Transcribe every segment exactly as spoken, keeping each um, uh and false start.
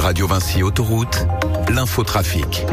Radio Vinci Autoroute, l'infotrafic.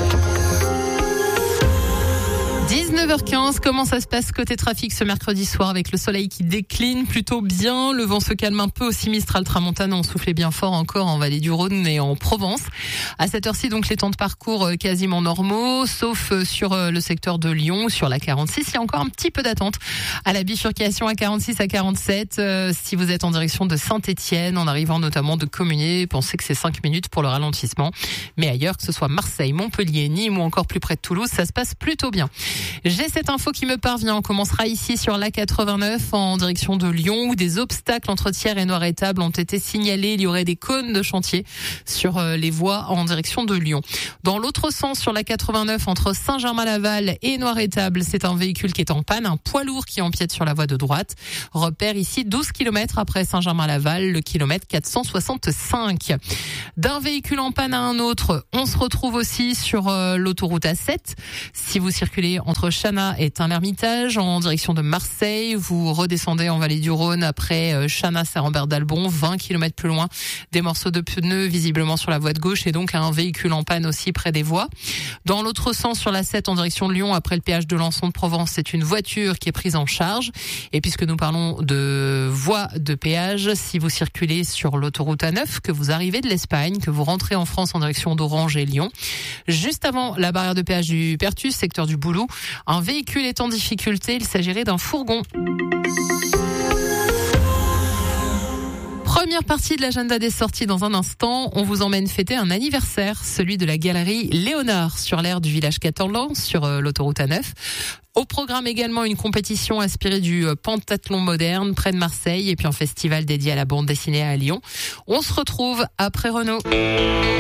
dix-neuf heures quinze, comment ça se passe côté trafic ce mercredi soir avec le soleil qui décline plutôt bien, le vent se calme un peu aussi Mistral Tramontane, on soufflait bien fort encore en vallée du Rhône et en Provence. À cette heure-ci, donc les temps de parcours quasiment normaux, sauf sur le secteur de Lyon, sur la quarante-six, il y a encore un petit peu d'attente à la bifurcation à quarante-six à quarante-sept. Euh, si vous êtes en direction de Saint-Étienne, en arrivant notamment de Communier, pensez que c'est cinq minutes pour le ralentissement. Mais ailleurs, que ce soit Marseille, Montpellier, Nîmes ou encore plus près de Toulouse, ça se passe plutôt bien. J'ai cette info qui me parvient. On commencera ici sur l'A quatre-vingt-neuf en direction de Lyon où des obstacles entre Thiers et Noiretable ont été signalés. Il y aurait des cônes de chantier sur les voies en direction de Lyon. Dans l'autre sens, sur l'A quatre-vingt-neuf entre Saint-Germain-Laval et Noiretable, c'est un véhicule qui est en panne, un poids lourd qui empiète sur la voie de droite. Repère ici douze kilomètres après Saint-Germain-Laval, le kilomètre quatre cent soixante-cinq. D'un véhicule en panne à un autre, on se retrouve aussi sur euh, l'autoroute A sept. Si vous circulez entre Chana et Tain-l'Hermitage en direction de Marseille, vous redescendez en vallée du Rhône après euh, Chana Saint-Robert d'Albon, vingt kilomètres plus loin, des morceaux de pneus visiblement sur la voie de gauche et donc un véhicule en panne aussi près des voies. Dans l'autre sens, sur la sept en direction de Lyon, après le péage de Lançon de Provence, c'est une voiture qui est prise en charge. Et puisque nous parlons de voies de péage, si vous circulez sur l'autoroute A neuf, que vous arrivez de l'Espagne, que vous rentrez en France en direction d'Orange et Lyon, juste avant la barrière de péage du Pertus, secteur du Boulou, un véhicule est en difficulté, il s'agirait d'un fourgon. Première partie de l'agenda des sorties dans un instant. On vous emmène fêter un anniversaire, celui de la galerie Léonard sur l'aire du village Catalan sur euh, l'autoroute A neuf. Au programme également une compétition inspirée du pentathlon moderne près de Marseille et puis un festival dédié à la bande dessinée à Lyon. On se retrouve après Renault.